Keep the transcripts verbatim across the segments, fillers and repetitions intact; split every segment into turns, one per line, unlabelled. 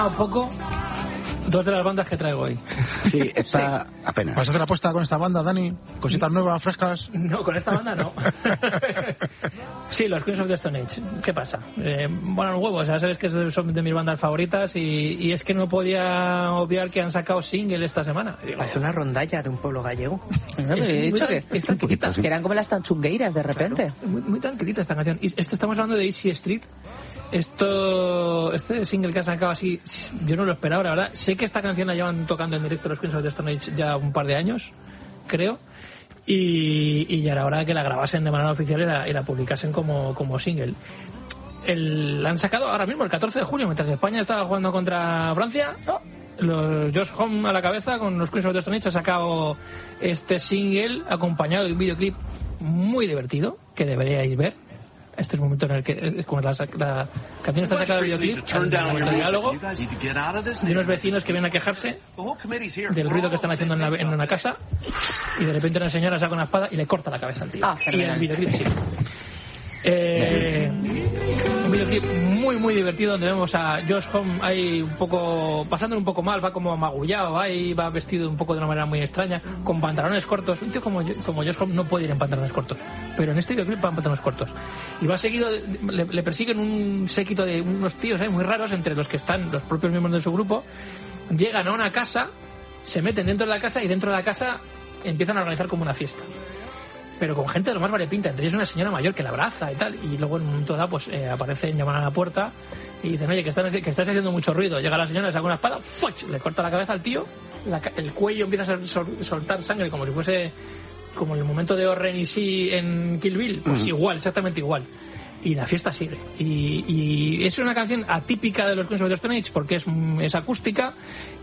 Un poco dos de las bandas que traigo hoy.
Sí, está sí. apenas.
¿Vas a hacer apuesta con esta banda, Dani? ¿Cositas nuevas, frescas?
No, con esta banda no. Sí, los Queens of the Stone Age. ¿Qué pasa? Eh, bueno, los huevos, ya sabes que son de mis bandas favoritas y, y es que no podía obviar que han sacado single esta semana.
Parece una rondalla de un pueblo gallego.
He dicho que,
es tranquilita.
Que eran como las tanchungueiras de repente.
Claro, muy, muy tranquilita esta canción. Y esto estamos hablando de Easy Street. Esto, este single que han sacado así, yo no lo esperaba, la verdad. Sé que esta canción la llevan tocando en directo los Queens of the Stone Age ya un par de años, creo. Y, y ya era hora de que la grabasen de manera oficial y la, y la publicasen como, como single. El, la han sacado ahora mismo, el catorce de julio, mientras España estaba jugando contra Francia. Oh, los Josh Homme a la cabeza con los Queens of the Stone Age ha sacado este single acompañado de un videoclip muy divertido que deberíais ver. Este es el momento en el que, como la, la canción está sacada del videoclip, el diálogo de unos vecinos que vienen a quejarse del ruido que están haciendo en, la, en una casa, y de repente una señora saca una espada y le corta la cabeza al tío.
Ah,
y el videoclip sí. Eh, un videoclip muy muy divertido donde vemos a Josh Homme ahí un poco pasándolo un poco mal, va como magullado, ahí va vestido un poco de una manera muy extraña, con pantalones cortos. Un tío como, como Josh Homme no puede ir en pantalones cortos, pero en este videoclip va en pantalones cortos y va seguido, le, le persiguen un séquito de unos tíos ahí muy raros, entre los que están los propios miembros de su grupo. Llegan a una casa, se meten dentro de la casa y dentro de la casa empiezan a organizar como una fiesta, pero con gente de lo más variopinta, entre ellos una señora mayor que la abraza y tal, y luego en un momento dado pues eh, aparecen, llaman a la puerta y dicen, oye, que, están, que estás haciendo mucho ruido. Llega la señora, le saca una espada, ¡fuch!, le corta la cabeza al tío, la, el cuello empieza a sol, sol, soltar sangre como si fuese como en el momento de Oren y sí en Kill Bill, pues uh-huh. igual, exactamente igual. Y la fiesta sigue. Y, y es una canción atípica de los Queens of the Stone Age porque es, es acústica,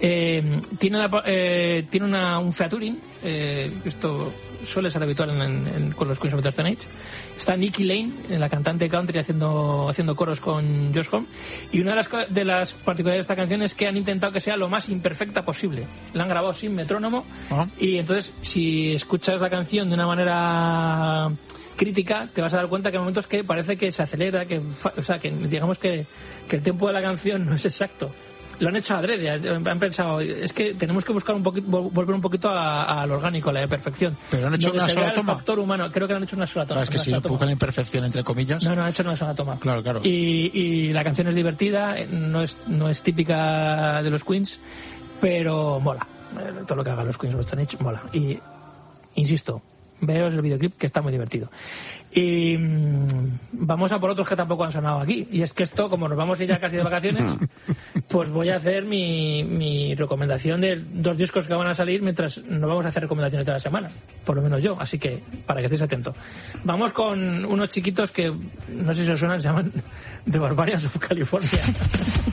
eh, tiene, la, eh, tiene una, un featuring, eh, esto suele ser habitual en, en, en, con los Queens of the Stone Age. Está Nikki Lane, la cantante country, haciendo, haciendo coros con Josh Homme. Y una de las, de las particularidades de esta canción es que han intentado que sea lo más imperfecta posible. La han grabado sin metrónomo. Uh-huh. Y entonces, si escuchas la canción de una manera crítica, te vas a dar cuenta que hay momentos que parece que se acelera, que, o sea, que digamos que, que el tiempo de la canción no es exacto. Lo han hecho adrede, han pensado, es que tenemos que buscar un poquito, volver un poquito al orgánico, a la perfección.
Pero han hecho una sola toma.
El factor humano, creo que han hecho una sola toma.
Ah, es que si buscan la imperfección entre comillas.
No, no, han hecho una sola toma.
Claro, claro.
Y, y la canción es divertida, no es, no es típica de los Queens, pero mola. Todo lo que hagan los Queens of the Stone Age mola. Y, insisto, veos el videoclip que está muy divertido. Y mmm, vamos a por otros que tampoco han sonado aquí, y es que esto, como nos vamos a ir ya casi de vacaciones, pues voy a hacer mi, mi recomendación de dos discos que van a salir mientras no vamos a hacer recomendaciones de la semana, por lo menos yo, así que para que estéis atentos. Vamos con unos chiquitos que no sé si os suenan, se llaman The Barbarians of California.